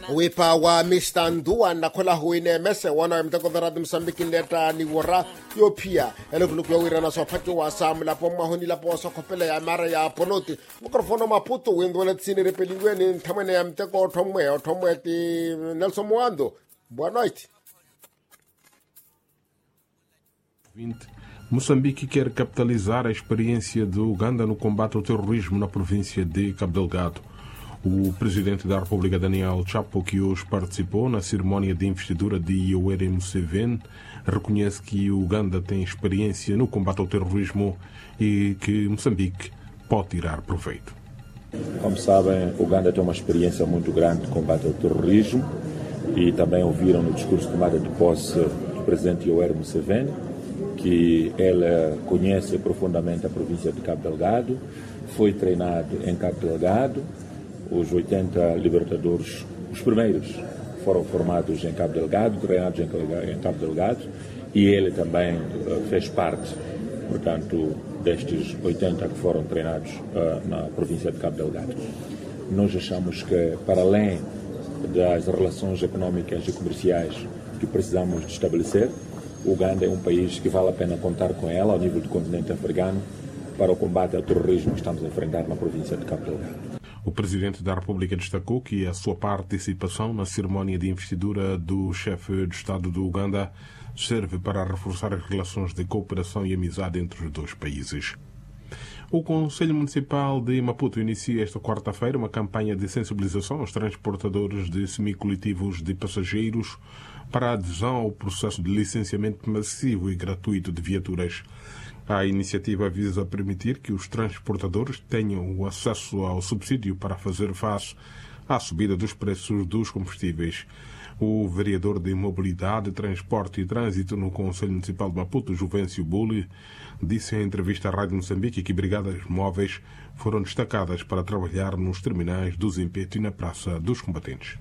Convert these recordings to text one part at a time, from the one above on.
Wipa wa mistandua na kola huine mese wana mtako dharadi Msambiki leta ni wara yopia ele kulukuya wira na sopati wa samu la pomma honi la posa kopele ya mara ya ponoti mikrofono Maputo wendole tsini repelingwe ni ntamene ya mteko otomwe ti Nelson Mwando. Boa noite. Moçambique quer capitalizar a experiência de Uganda no combate ao terrorismo na província de Cabo Delgado. O presidente da República, Daniel Chapo, que hoje participou na cerimónia de investidura de Yoweri Museveni, reconhece que Uganda tem experiência no combate ao terrorismo e que Moçambique pode tirar proveito. Como sabem, Uganda tem uma experiência muito grande de combate ao terrorismo e também ouviram no discurso de tomada de posse do presidente Yoweri Museveni que ele conhece profundamente a província de Cabo Delgado, foi treinado em Cabo Delgado. Os 80 libertadores, os primeiros, foram formados em Cabo Delgado, treinados em Cabo Delgado, e ele também fez parte, portanto, destes 80 que foram treinados na província de Cabo Delgado. Nós achamos que, para além das relações económicas e comerciais que precisamos de estabelecer, Uganda é um país que vale a pena contar com ela, ao nível do continente africano, para o combate ao terrorismo que estamos a enfrentar na província de Cabo Delgado. O presidente da República destacou que a sua participação na cerimónia de investidura do chefe de Estado do Uganda serve para reforçar as relações de cooperação e amizade entre os dois países. O Conselho Municipal de Maputo inicia esta quarta-feira uma campanha de sensibilização aos transportadores de semicoletivos de passageiros para a adesão ao processo de licenciamento massivo e gratuito de viaturas. A iniciativa visa permitir que os transportadores tenham o acesso ao subsídio para fazer face à subida dos preços dos combustíveis. O vereador de Mobilidade, Transporte e Trânsito no Conselho Municipal de Maputo, Juvencio Bulli, disse em entrevista à Rádio Moçambique que brigadas móveis foram destacadas para trabalhar nos terminais do Zimpeto e na Praça dos Combatentes.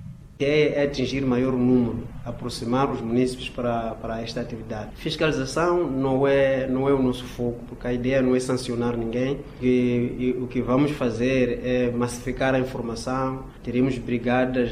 É atingir maior número, aproximar os munícipes para esta atividade. Fiscalização não é o nosso foco, porque a ideia não é sancionar ninguém. E o que vamos fazer é massificar a informação. Teremos brigadas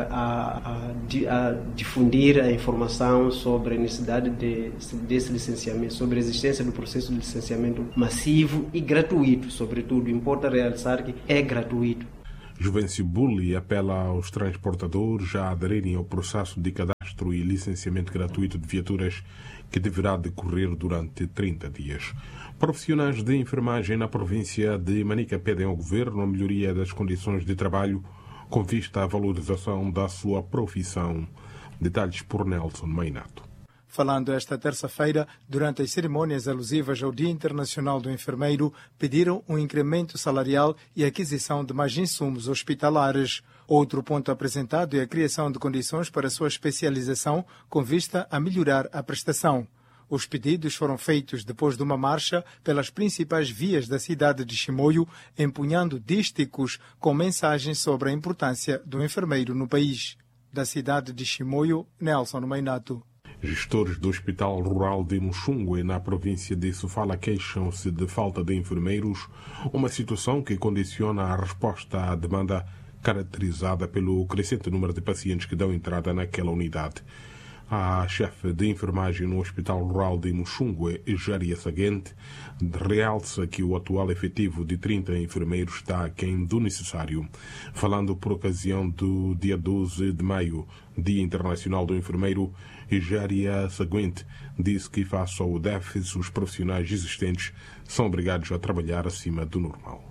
a difundir a informação sobre a necessidade desse licenciamento, sobre a existência do processo de licenciamento massivo e gratuito, sobretudo. Importa realçar que é gratuito. Juvencio Bulli apela aos transportadores a aderirem ao processo de cadastro e licenciamento gratuito de viaturas que deverá decorrer durante 30 dias. Profissionais de enfermagem na província de Manica pedem ao governo a melhoria das condições de trabalho com vista à valorização da sua profissão. Detalhes por Nelson Mainato. Falando esta terça-feira, durante as cerimônias alusivas ao Dia Internacional do Enfermeiro, pediram um incremento salarial e aquisição de mais insumos hospitalares. Outro ponto apresentado é a criação de condições para sua especialização com vista a melhorar a prestação. Os pedidos foram feitos depois de uma marcha pelas principais vias da cidade de Chimoio, empunhando dísticos com mensagens sobre a importância do enfermeiro no país. Da cidade de Chimoio, Nelson Mainato. Gestores do Hospital Rural de Muxungue, na província de Sofala, queixam-se de falta de enfermeiros, uma situação que condiciona a resposta à demanda caracterizada pelo crescente número de pacientes que dão entrada naquela unidade. A chefe de enfermagem no Hospital Rural de Muxungue, Jaria Seguente, realça que o atual efetivo de 30 enfermeiros está aquém do necessário. Falando por ocasião do dia 12 de maio, Dia Internacional do Enfermeiro, Jaria Seguinte disse que, face ao déficit, os profissionais existentes são obrigados a trabalhar acima do normal.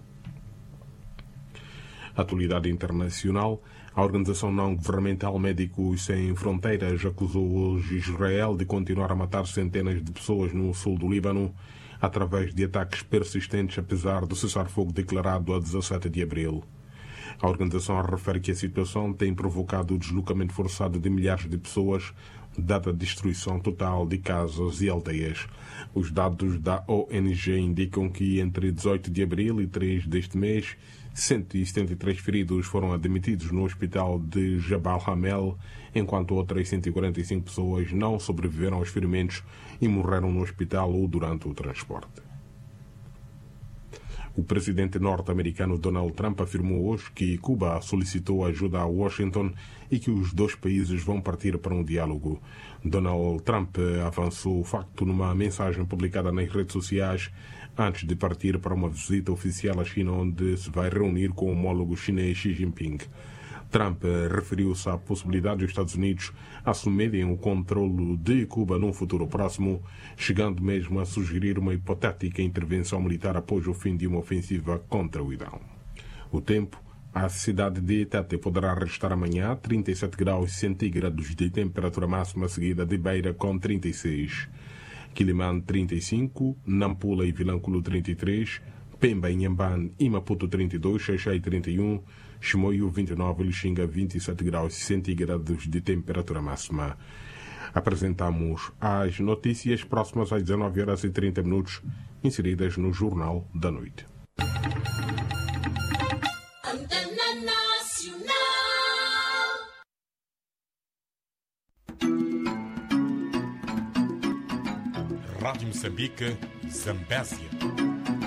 Atualidade internacional. A organização não-governamental Médicos Sem Fronteiras acusou hoje Israel de continuar a matar centenas de pessoas no sul do Líbano através de ataques persistentes, apesar do cessar-fogo declarado a 17 de abril. A organização refere que a situação tem provocado o deslocamento forçado de milhares de pessoas, dada a destruição total de casas e aldeias. Os dados da ONG indicam que entre 18 de abril e 3 deste mês, 173 feridos foram admitidos no hospital de Jabal Hamel, enquanto outras 145 pessoas não sobreviveram aos ferimentos e morreram no hospital ou durante o transporte. O presidente norte-americano Donald Trump afirmou hoje que Cuba solicitou ajuda a Washington e que os dois países vão partir para um diálogo. Donald Trump avançou o facto numa mensagem publicada nas redes sociais antes de partir para uma visita oficial à China, onde se vai reunir com o homólogo chinês Xi Jinping. Trump referiu-se à possibilidade dos Estados Unidos assumirem o controle de Cuba num futuro próximo, chegando mesmo a sugerir uma hipotética intervenção militar após o fim de uma ofensiva contra o Irão. O tempo: a cidade de Tete poderá registrar amanhã 37 graus centígrados de temperatura máxima, seguida de Beira com 36, Quilimane 35, Nampula e Vilanculo 33, Pemba, Inhambane e Maputo 32, Xaixai 31, Chimoio 29 e Lixinga 27 graus centígrados de temperatura máxima. Apresentamos as notícias próximas às 19h30, inseridas no Jornal da Noite. Rádio Moçambique, Zambésia.